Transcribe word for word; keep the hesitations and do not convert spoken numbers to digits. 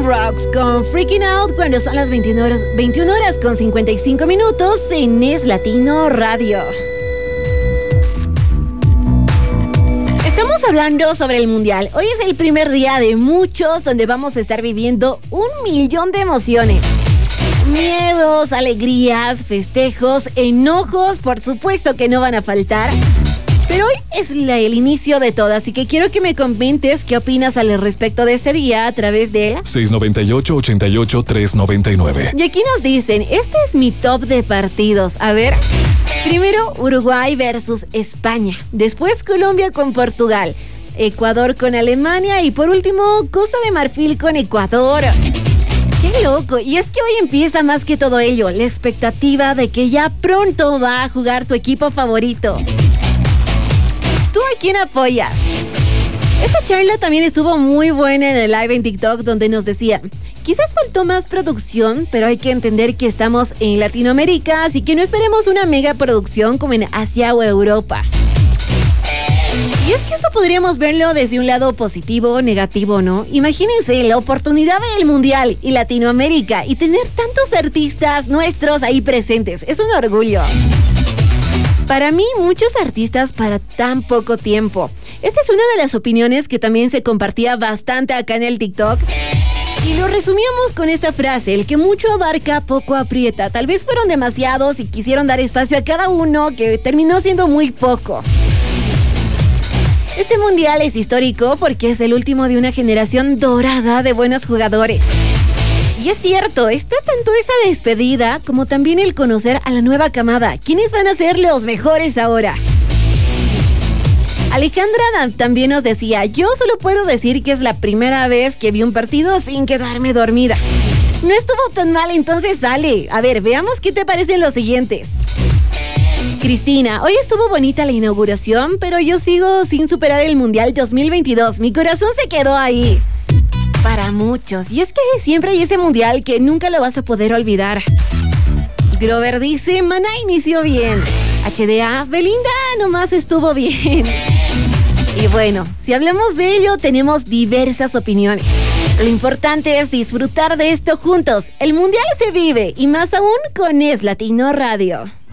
Rocks con Freaking Out cuando son las veintiuna horas, veintiuna horas con cincuenta y cinco minutos en Es Latino Radio. Estamos hablando sobre el Mundial. Hoy es el primer día de muchos donde vamos a estar viviendo un millón de emociones. Miedos, alegrías, festejos, enojos, por supuesto que no van a faltar. Pero hoy es la, el inicio de todo, así que quiero que me comentes qué opinas al respecto de este día a través de seis noventa y ocho, ochenta y ocho, tres noventa y nueve. Y aquí nos dicen, este es mi top de partidos. A ver, primero Uruguay versus España, después Colombia con Portugal, Ecuador con Alemania y por último Costa de Marfil con Ecuador. ¡Qué loco! Y es que hoy empieza más que todo ello, la expectativa de que ya pronto va a jugar tu equipo favorito. ¿Tú a quién apoyas? Esta charla también estuvo muy buena en el live en TikTok donde nos decía, quizás faltó más producción, pero hay que entender que estamos en Latinoamérica, así que no esperemos una mega producción como en Asia o Europa. Y es que esto podríamos verlo desde un lado positivo o negativo, ¿no? Imagínense la oportunidad del Mundial y Latinoamérica y tener tantos artistas nuestros ahí presentes. Es un orgullo. Para mí, muchos artistas para tan poco tiempo. Esta es una de las opiniones que también se compartía bastante acá en el TikTok. Y lo resumíamos con esta frase, el que mucho abarca, poco aprieta. Tal vez fueron demasiados y quisieron dar espacio a cada uno, que terminó siendo muy poco. Este mundial es histórico porque es el último de una generación dorada de buenos jugadores. Y es cierto, está tanto esa despedida como también el conocer a la nueva camada. ¿Quiénes van a ser los mejores ahora? Alejandra también nos decía, yo solo puedo decir que es la primera vez que vi un partido sin quedarme dormida. No estuvo tan mal, entonces sale. A ver, veamos qué te parecen los siguientes. Cristina, hoy estuvo bonita la inauguración, pero yo sigo sin superar el Mundial dos mil veintidós. Mi corazón se quedó ahí. Para muchos. Y es que siempre hay ese mundial que nunca lo vas a poder olvidar. Grover dice, Maná inició bien. H D A, Belinda nomás estuvo bien. Y bueno, si hablamos de ello, tenemos diversas opiniones. Lo importante es disfrutar de esto juntos. El mundial se vive y más aún con Es Latino Radio.